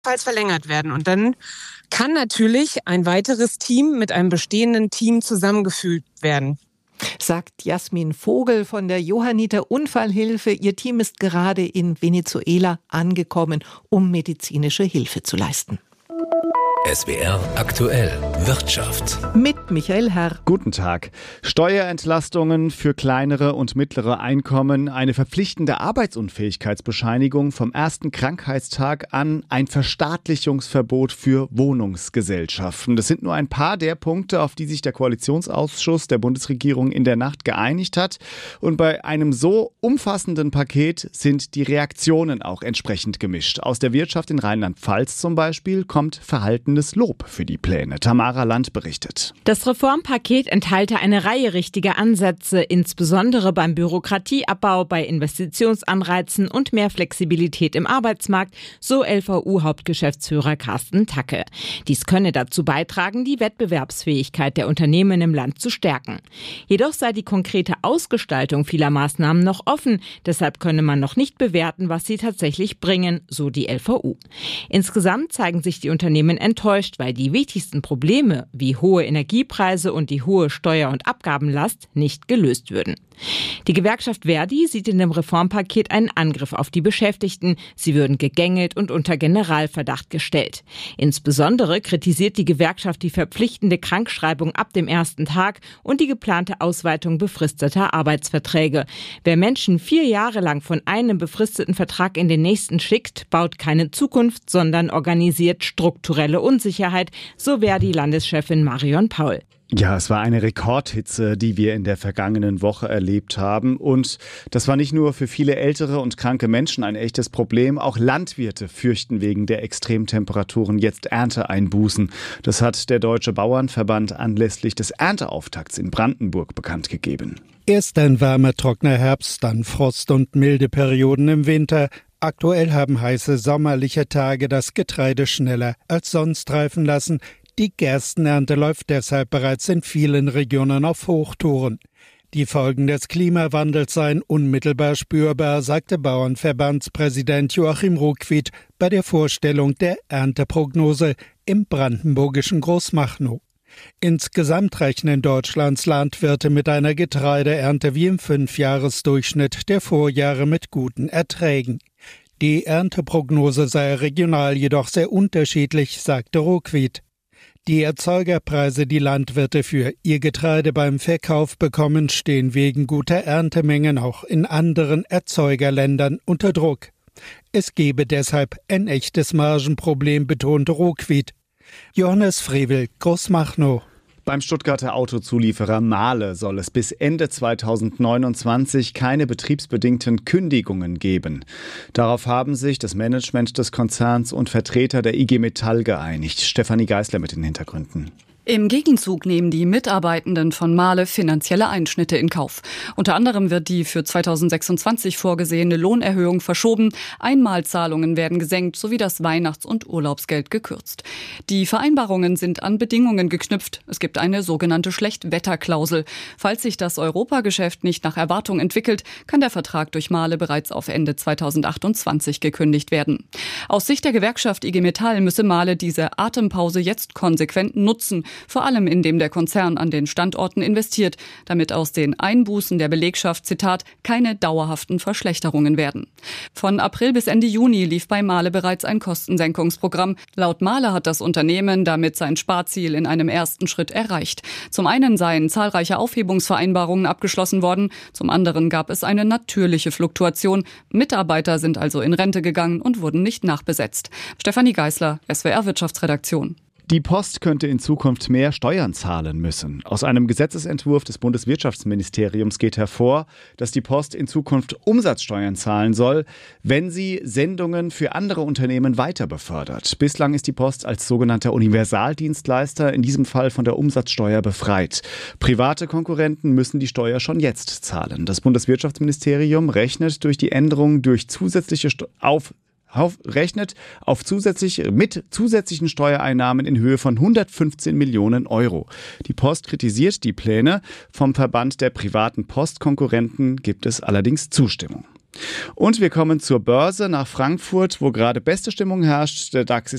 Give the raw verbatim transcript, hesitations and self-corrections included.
verlängert werden. Und dann kann natürlich ein weiteres Team mit einem bestehenden Team zusammengefügt werden. Sagt Jasmin Vogel von der Johanniter Unfallhilfe. Ihr Team ist gerade in Venezuela angekommen, um medizinische Hilfe zu leisten. S W R aktuell Wirtschaft. Mit Michael Herr. Guten Tag. Steuerentlastungen für kleinere und mittlere Einkommen, eine verpflichtende Arbeitsunfähigkeitsbescheinigung vom ersten Krankheitstag an, ein Verstaatlichungsverbot für Wohnungsgesellschaften. Das sind nur ein paar der Punkte, auf die sich der Koalitionsausschuss der Bundesregierung in der Nacht geeinigt hat. Und bei einem so umfassenden Paket sind die Reaktionen auch entsprechend gemischt. Aus der Wirtschaft in Rheinland-Pfalz zum Beispiel kommt Verhalten Lob für die Pläne. Tamara Land berichtet. Das Reformpaket enthalte eine Reihe richtiger Ansätze, insbesondere beim Bürokratieabbau, bei Investitionsanreizen und mehr Flexibilität im Arbeitsmarkt, so L V U-Hauptgeschäftsführer Carsten Tacke. Dies könne dazu beitragen, die Wettbewerbsfähigkeit der Unternehmen im Land zu stärken. Jedoch sei die konkrete Ausgestaltung vieler Maßnahmen noch offen, deshalb könne man noch nicht bewerten, was sie tatsächlich bringen, so die L V U. Insgesamt zeigen sich die Unternehmen enttäuscht, weil die wichtigsten Probleme wie hohe Energiepreise und die hohe Steuer- und Abgabenlast nicht gelöst würden. Die Gewerkschaft Verdi sieht in dem Reformpaket einen Angriff auf die Beschäftigten. Sie würden gegängelt und unter Generalverdacht gestellt. Insbesondere kritisiert die Gewerkschaft die verpflichtende Krankschreibung ab dem ersten Tag und die geplante Ausweitung befristeter Arbeitsverträge. Wer Menschen vier Jahre lang von einem befristeten Vertrag in den nächsten schickt, baut keine Zukunft, sondern organisiert strukturelle Unsicherheit, so Verdi-Landeschefin Marion Paul. Ja, es war eine Rekordhitze, die wir in der vergangenen Woche erlebt haben. Und das war nicht nur für viele ältere und kranke Menschen ein echtes Problem. Auch Landwirte fürchten wegen der Extremtemperaturen jetzt Ernteeinbußen. Das hat der Deutsche Bauernverband anlässlich des Ernteauftakts in Brandenburg bekannt gegeben. Erst ein warmer, trockener Herbst, dann Frost und milde Perioden im Winter. Aktuell haben heiße sommerliche Tage das Getreide schneller als sonst reifen lassen. Die Gerstenernte läuft deshalb bereits in vielen Regionen auf Hochtouren. Die Folgen des Klimawandels seien unmittelbar spürbar, sagte Bauernverbandspräsident Joachim Ruckwied bei der Vorstellung der Ernteprognose im brandenburgischen Großmachnow. Insgesamt rechnen Deutschlands Landwirte mit einer Getreideernte wie im Fünfjahresdurchschnitt der Vorjahre mit guten Erträgen. Die Ernteprognose sei regional jedoch sehr unterschiedlich, sagte Ruckwied. Die Erzeugerpreise, die Landwirte für ihr Getreide beim Verkauf bekommen, stehen wegen guter Erntemengen auch in anderen Erzeugerländern unter Druck. Es gebe deshalb ein echtes Margenproblem, betonte Ruckwied. Johannes Frevel, Großmachnow. Beim Stuttgarter Autozulieferer Mahle soll es bis Ende zweitausendneunundzwanzig keine betriebsbedingten Kündigungen geben. Darauf haben sich das Management des Konzerns und Vertreter der I G Metall geeinigt. Stefanie Geisler mit den Hintergründen. Im Gegenzug nehmen die Mitarbeitenden von Mahle finanzielle Einschnitte in Kauf. Unter anderem wird die für zweitausendsechsundzwanzig vorgesehene Lohnerhöhung verschoben, Einmalzahlungen werden gesenkt sowie das Weihnachts- und Urlaubsgeld gekürzt. Die Vereinbarungen sind an Bedingungen geknüpft. Es gibt eine sogenannte Schlechtwetterklausel. Falls sich das Europageschäft nicht nach Erwartung entwickelt, kann der Vertrag durch Mahle bereits auf Ende zweitausendachtundzwanzig gekündigt werden. Aus Sicht der Gewerkschaft I G Metall müsse Mahle diese Atempause jetzt konsequent nutzen, vor allem indem der Konzern an den Standorten investiert, damit aus den Einbußen der Belegschaft, Zitat, keine dauerhaften Verschlechterungen werden. Von April bis Ende Juni lief bei Mahle bereits ein Kostensenkungsprogramm. Laut Mahle hat das Unternehmen damit sein Sparziel in einem ersten Schritt erreicht. Zum einen seien zahlreiche Aufhebungsvereinbarungen abgeschlossen worden, zum anderen gab es eine natürliche Fluktuation. Mitarbeiter sind also in Rente gegangen und wurden nicht nachbesetzt. Stefanie Geisler, S W R Wirtschaftsredaktion. Die Post könnte in Zukunft mehr Steuern zahlen müssen. Aus einem Gesetzesentwurf des Bundeswirtschaftsministeriums geht hervor, dass die Post in Zukunft Umsatzsteuern zahlen soll, wenn sie Sendungen für andere Unternehmen weiter befördert. Bislang ist die Post als sogenannter Universaldienstleister in diesem Fall von der Umsatzsteuer befreit. Private Konkurrenten müssen die Steuer schon jetzt zahlen. Das Bundeswirtschaftsministerium rechnet durch die Änderung durch zusätzliche Sto- auf Auf, rechnet auf zusätzlich, mit zusätzlichen Steuereinnahmen in Höhe von hundertfünfzehn Millionen Euro. Die Post kritisiert die Pläne. Vom Verband der privaten Postkonkurrenten gibt es allerdings Zustimmung. Und wir kommen zur Börse nach Frankfurt, wo gerade beste Stimmung herrscht. Der DAX ist